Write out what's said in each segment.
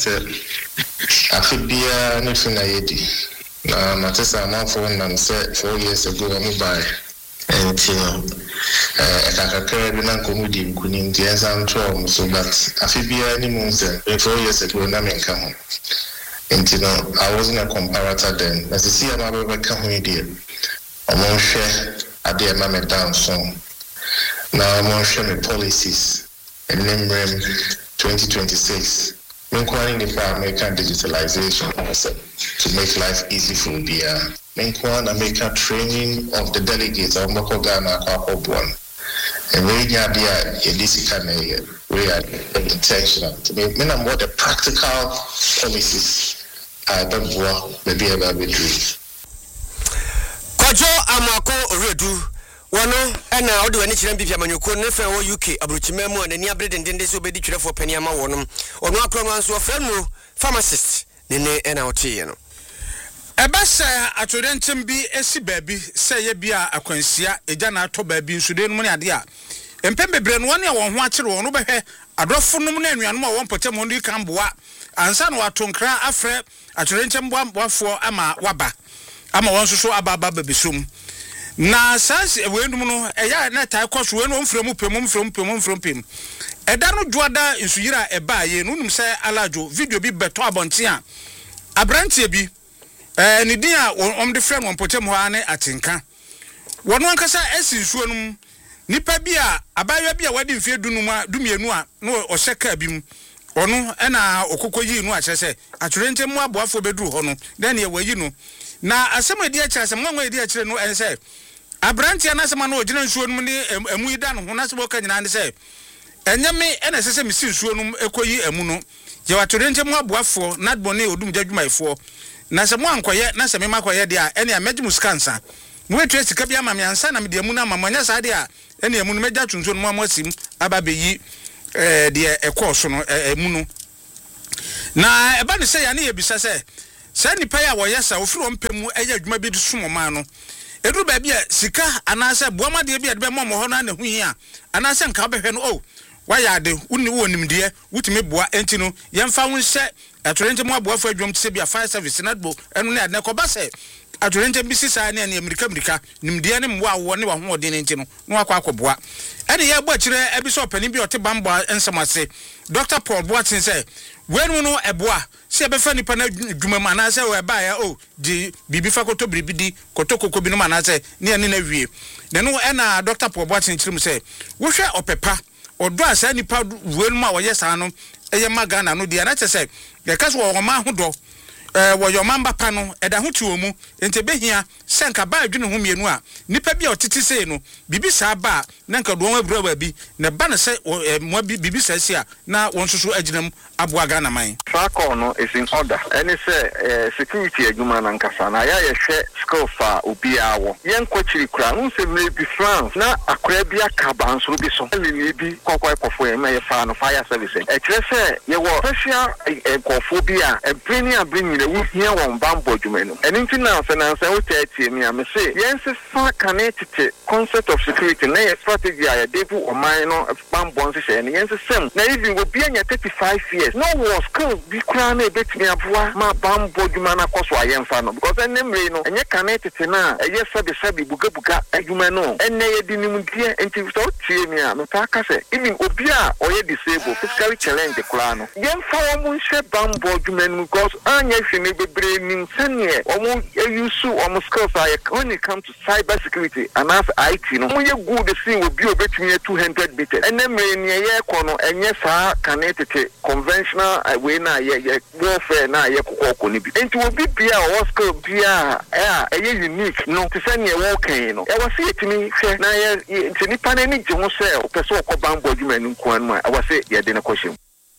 said, I feel be a nothing I did. Now, my test I'm on for and said 4 years ago, I'm by. And I can't comedy couldn't get some trouble, so but I feel be any months 4 years ago, and I'm come. And I wasn't a comparator then. As you see, I'm a come here. I'm on share at the Mamma down song. Now I'm on share my policies and remember 2026. Inquiring the American digitalization to make life easy for BR. Inquiring American training of the delegates of Moko Ghana Kwakobwan. And we are we are intentional to make more the practical policies don't work maybe ever be doing. Kwajo Amako Redu. Wano ena odi wani chira mbibia manyoko nefe wo UK abruchimemu na ni abrede ndende so bedi twere for paniama wonom ono akrono anso ofrenu pharmacist nene ena otie no ebasa atorentem bi esi baabi se ye bia akwansia eja na ato baabi nsude no ne ade a empembebre no woni a won ho akere won no behwe adofo nom na anuanom a won potem ho ndi kan boa ansa na watonkra afre atorentem boafo ama waba ama won soso ababa babesum na sanse wenum no eya na tai koso wenu mfremu pem eda no dwoada nsuyira eba ye no num se alajo video bi beto abonte a abrantie bi ni din a omde frem won potem ho ane atenka wono ankasa esinsuo num nipa bi a abayo bi a wadi mfie dunuma dumienu a no ohyeka bi mu ono ena okokoyi nu a kyerese aturentem mu aboafo beduru ho no den ye wayi no na asem edi a kyerese mwanwa edi a kyere no ense abrantia na sema no ogina nsuo num ni emu ida no ho na sebo ka nyina ne se enyame ena sese misi nsuo num ekoyi emu no ye watorente mu aboafo nadbone odum dwadwumaifo na se mo ankoye na se me makoye dia ene amegmu skansa mo wetu sika bia ma me ansa na me dia mu na mamanya sa dia ene emu no megya tunso no amosim ababeyi dia ekoso no emu no na eba ne se ya ne ye bisa se nipa ya wo yesa ofiri ompemu eya adwuma bi du sumoma no edu ba bia sika anase boamade bia de be mo ho na hu hia anase nka behwe no waya ade unni wonimde wutime boa enti no yemfa wonhye atorente mo aboafo adwom tse bia fire service nadbo enu ne ade ko ba se atorente bi sisa ne Amerika nimde ne mwa wo ne wa ho ode enti no akwa akoboa ene ye gba kire ebi so pani bi ote bambo ensamase Dr. Paul Boatin say wenu no eboa se befa nipa na dwuma ma na se we ba ya di bibi fa koto bribidi koto kokko bi no ma na se ne na wie ne no ena Dr. Paul Boatin chirim say wo hwe opepa odo asa nipa wenu ma wo yesa no eye magana no dia na che say ye kaso wo ma hodo wo yo mamba pa no eda ho tuo mu ente behia senka ba adwene ho mienu a nipa bia otiti sei no bibi sa ba na nka do won abura bi na ba na se mo bibi sa sia na won soso aginam aboa Ghana man Sako no is in order any say security adwuma na nkasa na ya hwe skofa obi awo yen kwachiri kura un se maybe France na akora bia kabanso bi so ni bi kokoi kofo e me fa no fire service e kire se ye wo special kofo bia e bring the wood here on bambo jumeno. And in now, finance, I will tell me, I may say, yes, far connected concept of security, nay, strategy, a devil or minor bambo, and yes, same. Now, even will be in 35 years. No war skills be crowned a bit me of my bambo jumana cost I am fan because I name no, and yet connected now, a yes, sabi buga, a jumano, and nay, didn't hear until without seeing me, I'm a takase, even obia or ye disabled, physically challenge the clan. Young for one share bambo jumen because if you never bring senior or use almost skills when it comes to cyber security and as IT, you know, when you go the scene will be a bit near 200 meters. And then when you corner and yes, connected conventional way na warfare na kukoni. And to be Pia or skill Pia a unique, no to send you walking, you know. I was saying to me, na it's any panini Jose, person or bambo you in Kwanma. I was saying, yeah, then a question.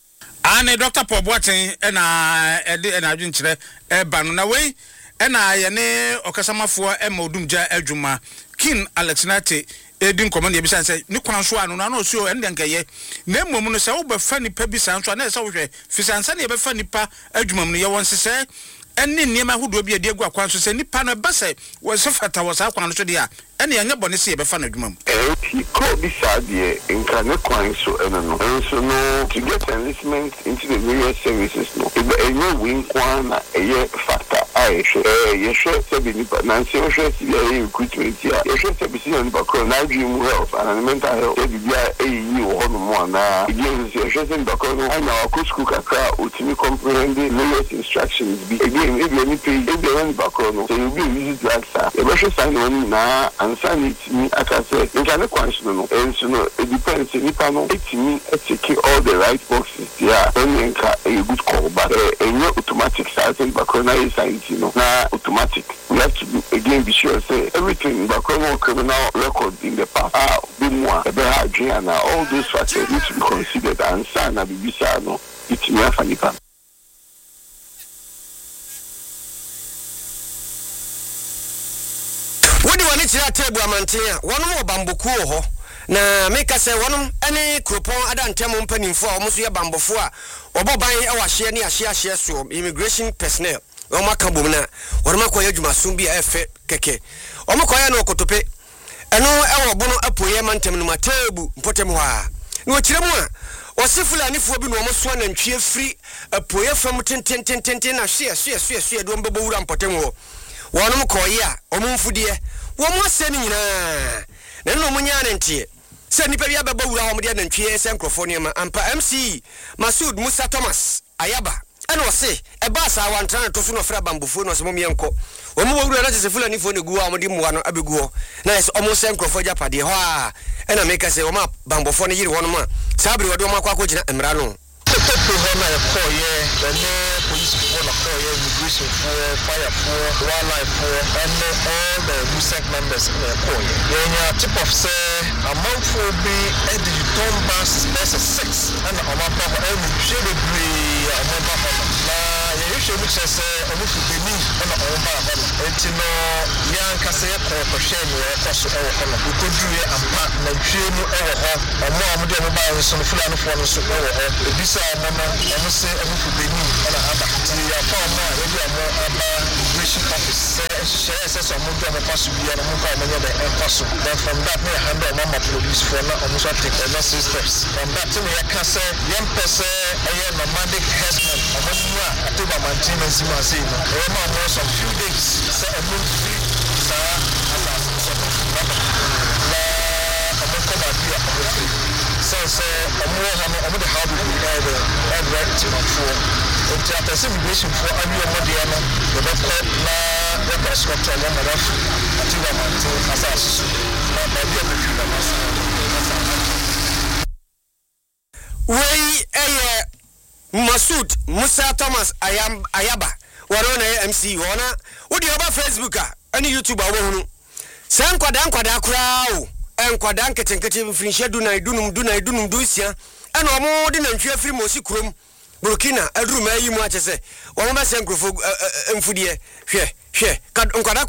Ane Dr. Paul Boatin ena adwinkyere ba no na wei ena ye ne okasamafo emodumja adwuma King Alexnate edin command ye bisan say ne kwan so anu na no so ende nkaye na mmom no se wo ba fa nipa bisan so na se wo hwe fisansa ne ye ba fa nipa adwuma mu no ye won sese ɛne nneɛma ahodoɔ bi adi agu akwan so sɛ nipa no ba sɛ wɔsɛ fata wɔ saa kwan no so deɛ a ɛne ɛnyɛ bɔne sɛ yɛbɛfa no adwuma mu Ko bi sadie nka ne kwan so no to get enlistment into the various services no ɛnyɛ win kwan na ɛyɛ factor a yɛhwɛ sɛ bi nipa nansi yɛhwɛ si ɛyɛ recruitment a yɛhwɛ sɛ bi si na nipa koro na dream health and mental health sɛ bibi a ɛyiyi wɔ hɔ no mu anaa again yɛhwɛ sɛ nipa koro no anya wakɔ school kakra otumi comprehend various instructions bi again ebi ani pay ebi ani nipa koro no sɛ ebi use drugs a yɛbɛhwɛ saa na wɔn nyinaa ansa ne tumi aka sɛ nka ne kwan so no and so no it depends nipa no etimi take all the right boxes there when nka a good call but automatic starting background is science no na automatic we have to again be sure say everything background criminal record in the past be more and all those factors need to be considered and sign na bibisa no etimi afa nipa wodi wani kyerɛ table amanten a wɔnom wɔ bamboku wɔ hɔ na meka sɛ wɔnom ɛne kropɔn adantam mpanimfo a wɔn so yɛ bambofo a wɔbɔ ban ɛwɔ ahyeɛ ne ahyeɛ so immigration personnel wɔn aka bom na wɔnom akɔyɛ adwumaso bi a ɛfɛ kɛkɛ wɔn kɔyɛ no kotope ɛno ɛwɔ bono apoyɛ mantam no matebu mpɔtam hɔ a na wɔkyerɛ mu a wɔse fulanifoɔ bi na wɔn so anantwie firi apoyɛ fam tentententen na hyeɛ de wɔn bɛbɔ wura mpɔtam hɔ wɔnom kɔyɛ a wɔn mfudeɛ wɔn asɛ ne nyinaa na no mo nya ne ntie sɛ nipa bi abɛbɔ wura hɔ de anantwie sɛ nkrɔfo nneɛma ampa MC Masud Musa Thomas Ayaba ɛna ɔse ɛba saa wantra na to so no fra bambofo no ɔse mo miɛnkɔ wɔn mo wura na sɛ fulanifoɔ ne gu a wɔn de mmoa no abɛgu hɔ na yɛ sɛ ɔmo sɛ nkrɔfo agyapadeɛ hɔ a ɛna meka sɛ wɔn a bambofo no yiri wɔn ma saa bere wɔde wɔn akɔ gyina mmara no People who are calling the police people are calling immigration for fire for wildlife for and all the MUSEC members in the calling. When you tip of say a month will be at the return bus bus 6 and a month of every shade a month of you should say a move to be me and a month and you know young Cassia for shame across we could do it and pack the train over a more than some flan for the mama say every be me and I have a farm more immigration office share some of them pass to be a then from that may handle mama police for now almost take the necessary steps from that to me I can say young person I am a nomadic herdsman I took my maintenance in my scene I some few days say a move free so I'm the how we right to my phone. Into a immigration for a new Modiana, the doctor, the structure, one of us, until I'm as us. Masud Musa Thomas Ayaba, Warona MC, Wana, what do you have Facebook and YouTube? I won't. San Quadan crowd. Nkwadan ketenkete mfirinhye dunum dusia ana omo de nantwie afiri mosi krom Burkina aduruma yi mu ache se omo ba se nkrofo mfudie hwe nkwada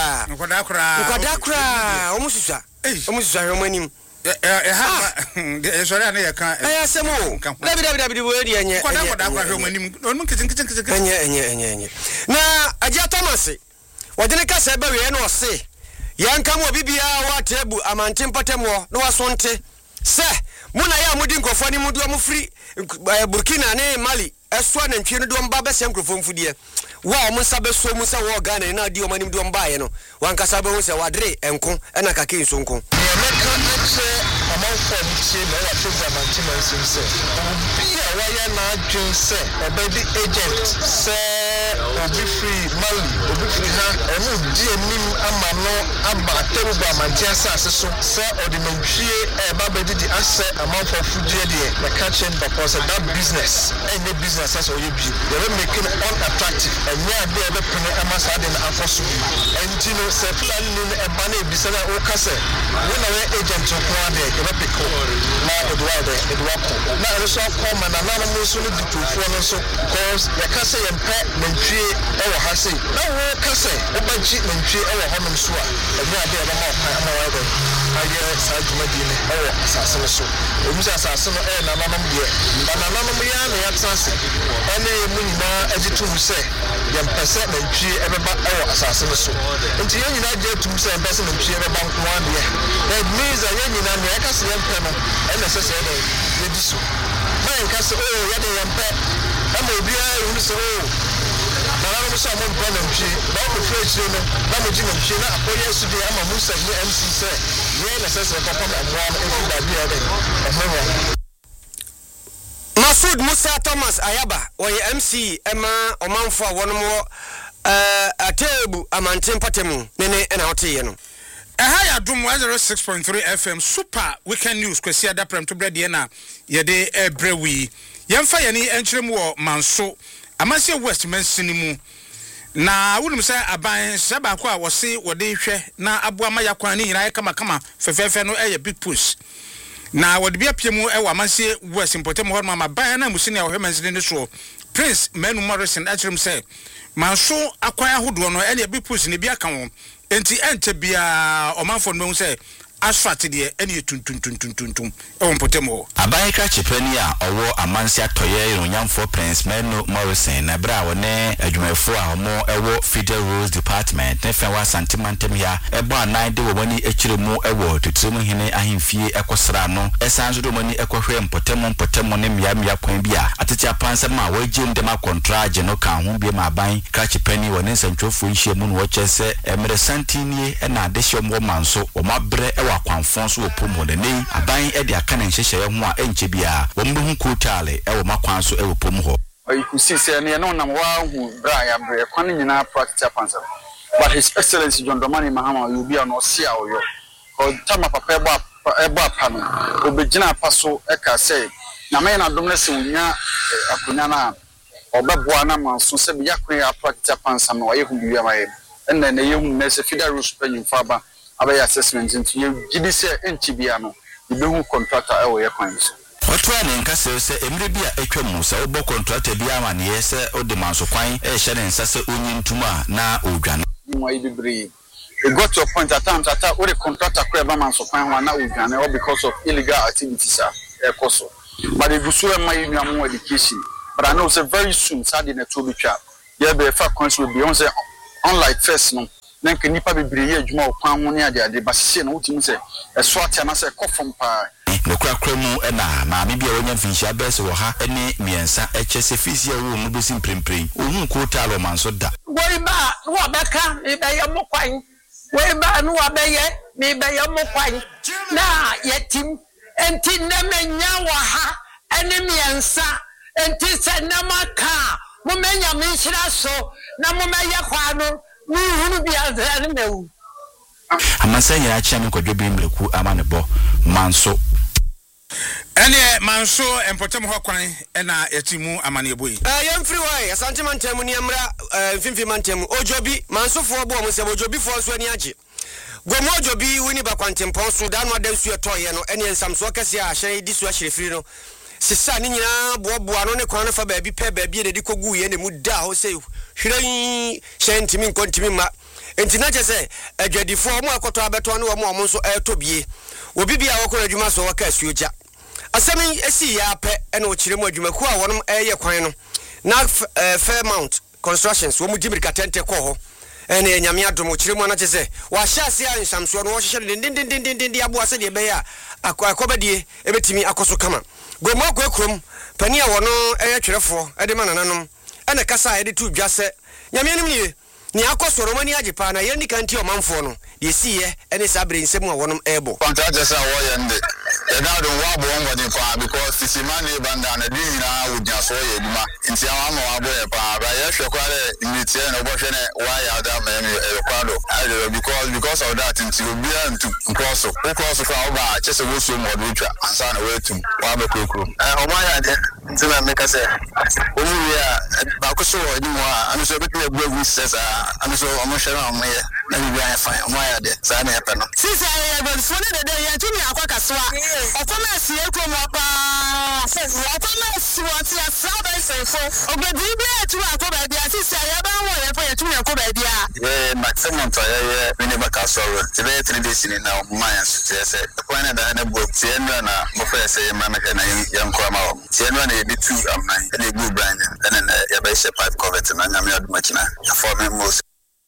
kra omo susa omo anim sorry ana ya kan semo dabi wo de enye kwada hwe omo anim onu ketenkete enye na Aja Thomas wodene ka se ba we na ose yanka mo bibia wa tebu amanten patemwo no wasonte se muna ya mudi nkrofo ni mudu amfiri Burkina ne Mali eso na ntwe no do mba be se nkrofo mfudie wa o musa be so musa wo Ghana na di o manim do mba ye no wanka sa be hu se wadre enko na kake nsonko America ache amount of shame na wa teza mantin se bia wa ya na adwen se obedi agent se obi free Mali obi free ha enu di enim ama no aba teruba mantia asase so se ordinary ba bedi di ase amount of food there the kitchen because that business any business as oye bi they make it unattractive and yeah they be pene amasa de na afoso and you know se plan ni e ba na ebisa na o kase we na we agent ko ade e be pick na edwa na so ko ma na na mo so di tofo no so because ya kase ye mpe mentwie e wo ha sei na wo kase o ba ji mentwie e wo ho no so a e ade e ba ma ma wa de aye sa juma di ne e wo asase no so o mu asase no e na nanom de ba na nanom ya na ya atase ene mu nyina agitum se yem pese na ntwie ebeba ewo asase no so nti ye nyina je tum se pese na ntwie ebeba nko ade e means ye nyina na ekase yem pe no ene sese ene ye diso man kase ye de yem pe ama obi a hu se na mo so mo mpa na ntwie ba ko frechire no na mo gi na ntwie na akoye su de ama Musa ni MC se ye na sese papa na mo e fu da bi ade Masoud Musa Thomas Ayaba oye MC ema omanfo a wono atebu amanten patemu nene na hote no Eha ya dum 106.3 FM Super Weekend News kwesi ada prem to bread na ye de ebrewi yemfa ye ni enkyerem wo manso amase West Mansini mu na wonum se aban seba kwa wose wode hwe na aboa ma yakwan ni nyina kama fefefe no eye big push na wode bia piemu e wa manse West Importem ho ma ban na musini a wo Mansini ne so Prince Manu Morrison akyerem se manso akwan ahodo no ele big push ne bia kan wo enti ente bia omanfo no se asfalt de ene tuntuntuntuntuntum e won potemo aban ka chepani a owo amansi atoye ironyamfo Prince Manu Morrison na bra wone adwumafo a homo ewo Federal Rules Department ne fa santimantem ya ebo anan de woni ekiremu ewo tutumu hene ahemfie ekosra no esanzo do mani ekohwe mpotemo ne miamia kwan bia atete apansam a wagye ndem akontraje no kan ho bia ma aban ka chepani wone nsantwofo nhyiemu no wochese emre santini na adehye manso o mabre akwanfon so opomo de nei aban e de aka na nhyehyɛ ho a enche bia wo mbe hu kotale e wo makwan so e wo pom ho you see say ne no nam wa hu bra ya bre kwan nyina practice pansa but His Excellency John Dramani Mahama you be no sia oyo ko tama papa ebo apa no obegyina paso e ka say na me na dom na se unya akunya na obeboa na manso se be yakwan ya practice pansa no ye hu bia ma ye enne ne ye hu na se Federal Rules penyin faba abaya assessment into you gidi say enchibia no ibehu contractor e wo ye kwan so otwa ne nka se emre bia etwa mu se obo contractor bia ma ne ye se odimanso kwan e hye ne nsa se onyi ntuma na odwane mo ibebre it got to a point at times that all the contractor crab manso kwan wa na odwane all because of illegal activities e koso but if you so my union education but I know say very soon Saturday na to be twa ye be fa kwan so be on say unlike first no na nke nipa bebre ye adwuma okwan ho ne ade basise na wotimi se eso atia na se kofom pa no krakra mu na maame bia wonya finhia bese wo ha ne miensa eche se fisia wo mu besi mprempren ohun ko talo manso da wori ba wo beka me be ye mo kwan wori ba no wa be ye me be ye mo kwan na yetim enti na menya wo ha ene miensa enti se na maka mo menya me hira so na mo meye kwa no hunu bia zane mewu amasa ya chia me kwadwo bi mleku amanebo manso ene manso empotem ho kwan na yetimu amanebo yi yemfri wai asante mantem ni amra mfimfi mantem ojobi manso fo bo mo se ojobi fo so ani age gomo ojobi wini bakwantempon so da no adansu etoye no ene nsamso kase a hye di so ahyerefiri no sisa ni nyina boaboa no ne kwan no fa baabi pe baabi de kogu ye ne mu da ho sei hwiran hyentimi nkontimi ma entina je se adwadifo mo akoto abeto no mo nso etobie obi bia wokora adwuma so waka asuoja asemi esi ya pe ene o kiremu adwumaku a wonom eye kwan no na Fairmount Constructions wo mu dimirika tente ko ho ene nyame adom o kiremu na je se wa hyase a nsamso no wo hyehye din abo ase de be ya akobadie ebetimi akoso kama gomo akokrom pani a wono eye twerefo ede manananom ene kasa ede tu dwase nyame anim nie ni akosoro mani agipa na yeni kanti o manfo no yesiye ene sabre nsem a wonom ebo contractors a wo yende e da do wa bo ngodi pa because sisimani banda na din na wudnya so ye duma nti awa ma wa bo e pa ba ye hwe kware imitie no bo hwe ne wa ya da ma me e kwado because of that nti obi antu cross ka oba chese wo so mo do twa ansa na wetum wa be kokro o ma ya de nti na me ka se o mu ya ba ko so o di mo a anu so be to egwu sesa anu so o mo hwe na o mo ye na bi ya fa o ma ya de sa na ya pe no sisi ya be so ne de ya tumi akwa kaswa otomasi ekrom apa otomasi wati asaba sefo obedi bi etu akoba bia sisi ya ba wo ye fa tumi akoba bia maximum to ye mini baka so te be 3 days ni na o ma ya so te se kwa na da na bo te na mo fa se ma me na yan kwa ma o te na e bi tu amnan e share pipe cover na nyame adumachina ya for me most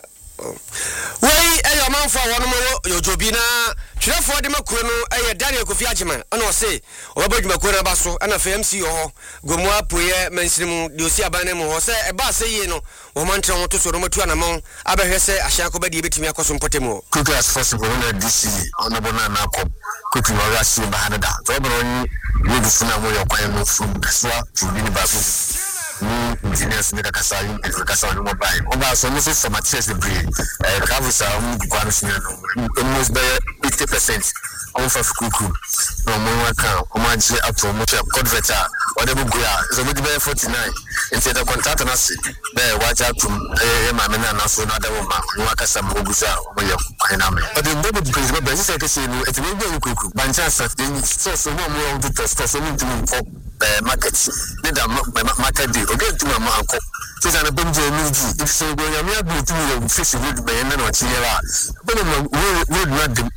Wei eyo manfo wono mo yojobi na twerefo de makuro no eye Daniel Kofi Agyeman ana o se obabadwuma ko na ba so ana FMC ho gomu apoye mansirim de osi abane mo ho se e ba se yi no wo mantre ho to so no matu anamon abehwe se ahyan ko badi betimi akoso mpotemu quickly as possible when DC honorable na akọ quickly wa rasi ba hanada so bro ni we do funa mo yakwan no from kaswa to be ba so ni engineers ni kakasa yin kakasa no mobile oba so no so for materials the brain kavusa kwa no almost 80% on for kuku no mo waka o ma je ato mo che converter o de bugu ya so mo di 49 instead of contract na se be wa ja tum ma me na so na da wo ma no waka sa mo gusa o mo ye kwa na me o de mo di prince be se ke se no etime gbe kuku bancha sa de so mo mo do test so mo di mo market need a market day okay to my uncle since I been to meet if so go ya me go to you fish wood be na no chiera but we not them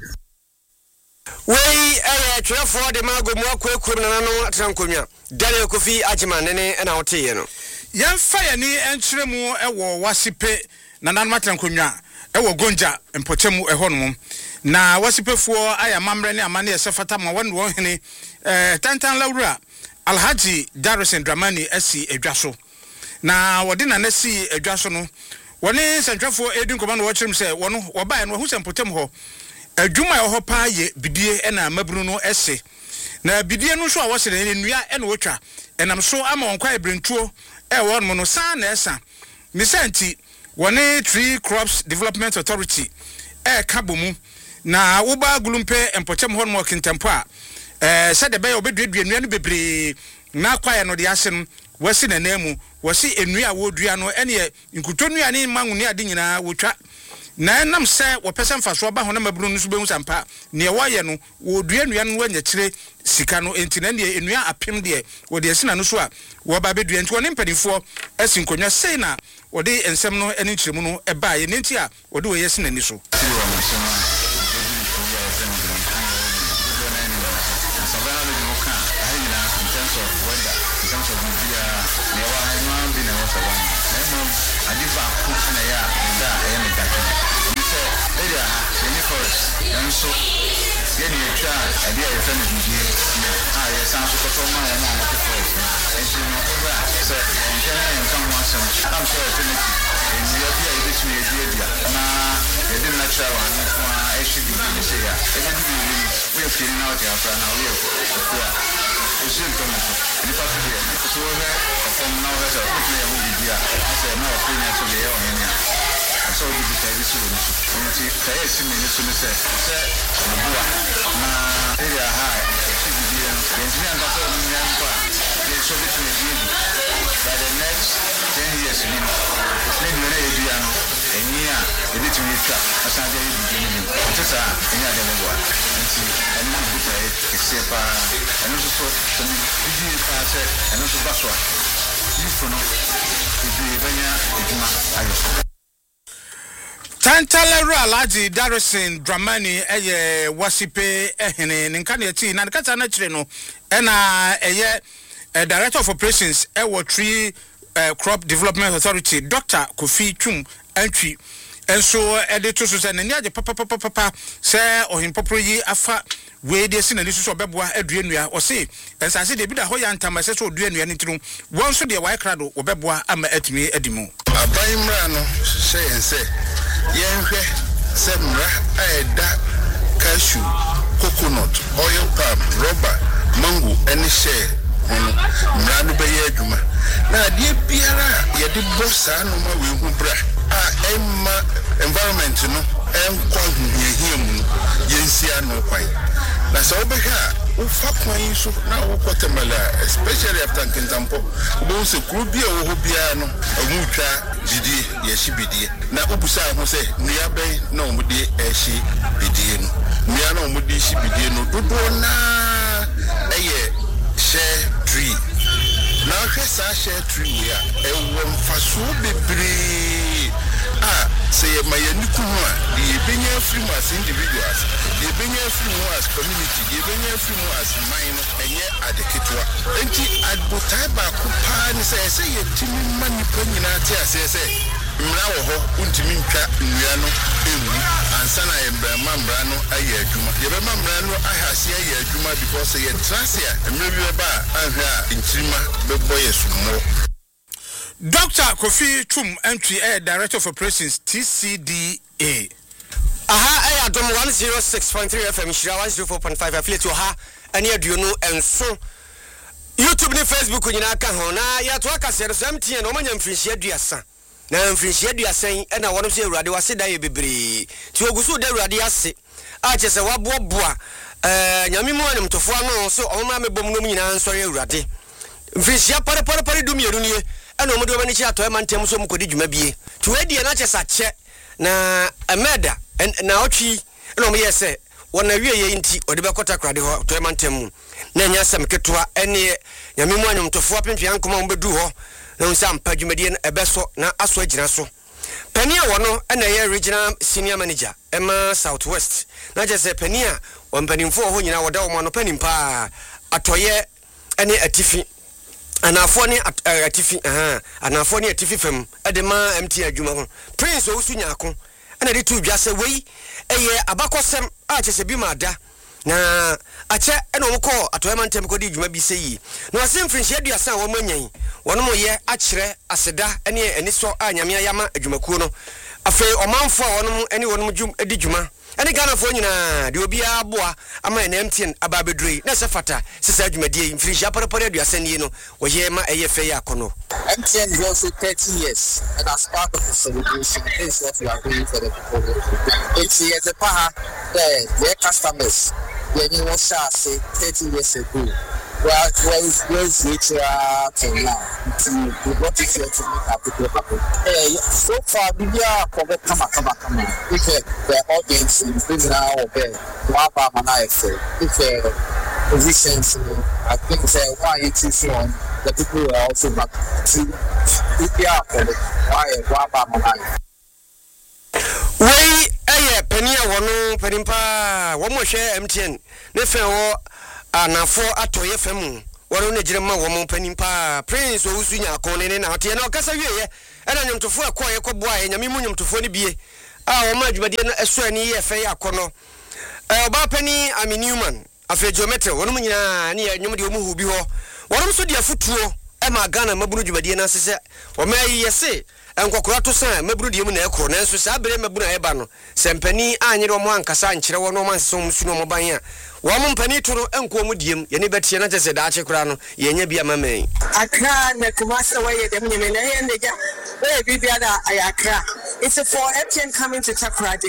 wei twerefo de mago mo akwakurum na no atrankonwa Daniel Kofi Agyeman ne na wote no yemfa ya ni enkyeremu ewo wasipe na nan matrankonwa ewo gonja mpotemu ehonum na wasipefuo aya mamre ne amane yesefata ma won wo hene tantan lawura Alhaji Darrison Dramani asi edwaso na wodi na nasi edwaso no woni sentwafo edin koma no wokyerem se wono wobae no hu sempotem ho adwuma ho pa ye bidie na mabru no ese na bidie no so a wosere ne nua na wotwa enam so ama wonkwa ebrentuo won no san na esa misanti woni Tree Crops Development Authority kabomu na woba gulumpe empotem ho no kintempo a said the bay obedue nua no bebre na kwaye no de ase no wasi na nemu wasi enua wodua no ene nkutonu ani manwune ade nyina wotwa na enam se wopese mfaso ba ho na mabru no so behu sampa ne woye no wodua nua no wanya kire sika no enti na ne enua apem de wode asina no so a wo ba bedua enti woni mpanifo asinkonwa sei na wode ensem no ene kyeremu no eba ye nenti a wode wo yesina ni so so yeni echa idea ye friend bi ye san so ko ma ya na mo ko enti no over so en kan mo asem am so eternity en ye bia ye bitu ye bia na ye din natural one ko a should be ni say ya e ga bi we feel now the after now we ko ya o sin to mo ni pa so ye so we from now we so ko ye mo bia say no ko ni so ye o ni so di bi so ni nti kai esi me ni so ni se bua na area high si bi no engineer and doctor ni yan pa ye so bi ni bi by the next 10 years ni no ni bi na ebi ano enia e bi tumi twa asan de bi ni nti sa enia de bua nti ani na bi tai se pa ani so ni bi pa se ani so ba so ni fo no bi banya ejuma ayo Tantalera Alhaji Darrison Dramani wasipe ehene nka na ti na kata na kire no na Director of Operations Tree Crop Development Authority Dr. Kofi Twum Antwi enso to so se ne age papa se ohimpopro yi afa we de sina ni so beboa aduanua o se ensase de bi da ho ya ntama se so aduanua ni tinu won so de wai krado obeboa ama atimi adimu abaimra no se ense yenhwe semra aeda cashew coconut oil palm rubber mango any share mra no be adwuma na de biara ye de bossa no ma we hu bra emma environment no enkwa huhiem yensia no kwai na so be ha ufa kwan so na wokotemala especially after Kintampo bo se krubia wo bia no omutwa didi ye shibidie na obusa ho se nua ben na omudi ehyi bidie no nua na omudi shibidie no dodo na eye share tree na hwesa share tree ya ewo mfaso bebre say my Nikuma, the Benya film as individuals, the Benya film as community, the Benya film as mine, and yet at the Kitwa. And at Butaiba Kupan say a Timmy money peninatia say. Mrawo untiminka nwiano ewu ansana Mambrano ayeduma yebe Mambrano ahase ayeduma because ye trasia emrebi ba ahwa inchima bebo yesumo. Dr. Kofi Chum, entry Director of Operations TCDA. Aha Adom 106.3 FM Shira 104.5 affiliate to ha ani aduonu enso YouTube ni Facebook nyina ka ho na ya to aka se so MTN no manya mfinhia aduasa na mfinhia aduasan na wono se Awurade wase da ye bebre ti ogusu da Awurade ase a chese waboboa nyame mu anem tofo ano so omma mebom no nyina nsori Awurade mfinhia pare dumieru nie na omo de omani chi atoy mantem so mkodi dwuma bie ti wadie na chese ache na ameda na otwi na omo yese wona wie ye nti ode be kota krade ho atoy mantem na nya sam ketwa ene nyame mu anem tofo apempia nkoma mo bedu ho na unsam padwumadie na ebeso na aso agina so pania wono na ye regional senior manager Emma Southwest na je se pania wampanimfo ho nyina woda wo no panimpa atoye ene atifi anafo ne atifi anafo ne atifi fam edema MT adwuma ho Prince Owusu Nyako na de tu dwase wei eye abakosem a chese bi mada na ache ena omko atoyema ntem ko di dwuma bi seyi na wasem frinhia duasa wo manyan wono moye akire aseda ene eniso a nyame ayama adwumakuo no afi omanfo a wono ene wono dwum edi dwuma ene Ghana fo nyina de obi aboa ama na MTN aba bedroi na se fata sesa adwumadie frinhia parapara duasa nie no wo ye ma eye fe ya kono. MTN is also 30 years, and as part of the celebration, this is what we are doing for the people. It's a paha, their customers, when you was say 30 years ago, where's nature till now? What is here to make our people happy? So far, we are come. If the audience is now there, if positions, I think why it is on. The people are also back to we penia wono penimpa wo mo hwe MTN ne fe wo anafo atoye fam wono ne girema wo mo penimpa Prince Owusu Nyako ne na hote na okasa wieye ena nyomtofo akoye koboa ye nyame mu nyomtofo ne bie a wo ma adwumade no eso ani ye fe yakono oba pani Ami Newman afi geometry wono mu nyina ne nyom de omu hu bi ho wono so dia futuo e ma Ghana mabunu dwumade na sese wo ma yese enkokora to san mabunu de mu na ekro na nso sa bere mabunu eba no sempani anyere wo ankasa nkyere wo no manso musu no moban a wo mo mpani to no enko mu diem ye ne betie na tese da achekura no ye nya bia mamen Accra na Kumasi way dem nyeme na ye ndeja we bibia da ayakra. It's for MTN coming to Takoradi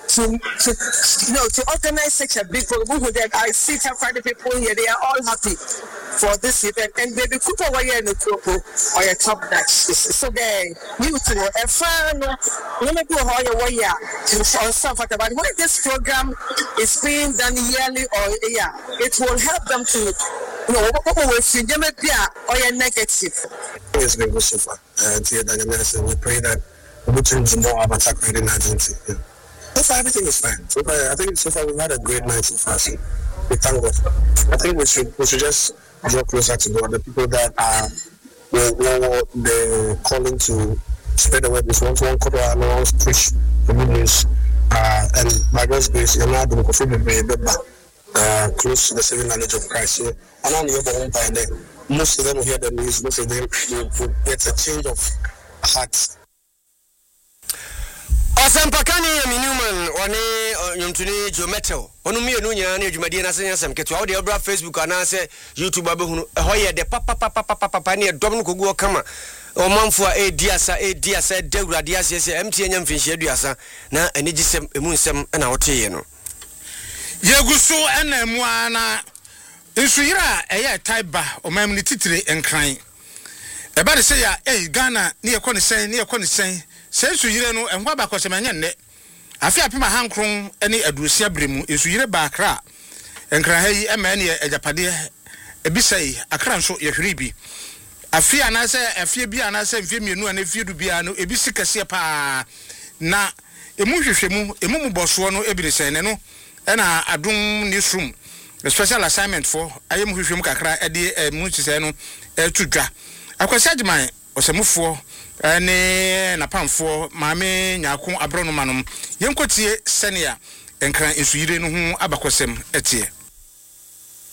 to organize such a big program that I see Takoradi people here, they are all happy for this event, and baby Kupa waya no Kupo or your top notch. So they you to a fan no me go hoya waya on stuff about when this program is being done yearly or it will help them to or your negative. It's been good so far. And we pray that we can do more about Takoradi in Argentina. So far, everything is fine. So far, I think so far we've had a great night so far. So we thank God. I think we should just draw closer to God. The people that are the calling to spread the word is one quarter and one preach the good news. And by God's grace, you're not going to close to the saving knowledge of Christ. So I don't know about by then. Most of them will hear the news. Most of them will get a change of heart. Asampakani Ami Newman wane nyomtuni Jometel onu mienu nyina na adwumade na senya sam keto awde obra Facebook ana se YouTube abehunu hoye de papa ne dom no kogu okama omanfo a ediasa dawurade asese MTN nyamfinhia aduasa na anigisem emu nsem na woteye no yeguso ena emu ana nsuyira eye taiba omamni titire enkran eba de se ya Ghana ne yekone sen sensu yire no enwa ba kwasema nya afi apima hankron ene aduosia bremu ensu yire ba akra enkra hayi ema ne ajapade ebisai akra nso yehwere bi afi anase afie bi anase mfie mienu ana fie du bia no ebisi kase pa na emu hwehwemu emu muboso no ebirisen ne no na adom newsroom special assignment for ayem hwehwemu kakra de mu chise no tudwa akwasi agyeman osemufo ne napamfo maame nyako abrono manom yenkotie senia enkran nsuyire no ho abakosem etie